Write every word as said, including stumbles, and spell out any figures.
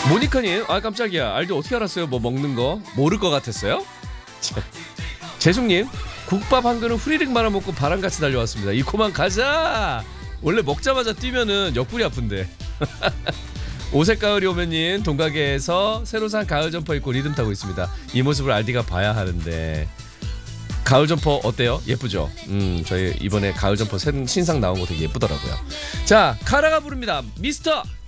모니카님, 아 깜짝이야. 알디 어떻게 알았어요? 뭐 먹는 거 모를 것 같았어요? 재숙님, 국밥 한 그릇 후리릭 말아먹고 바람같이 달려왔습니다. 이코만 가자. 원래 먹자마자 뛰면은 옆구리 아픈데. 오색 가을이 오면님, 동가게에서 새로 산 가을 점퍼 입고 리듬 타고 있습니다. 이 모습을 알디가 봐야 하는데. 가을 점퍼 어때요? 예쁘죠? 음, 저희 이번에 가을 점퍼 신상 나온 거 되게 예쁘더라고요. 자, 카라가 부릅니다. 미스터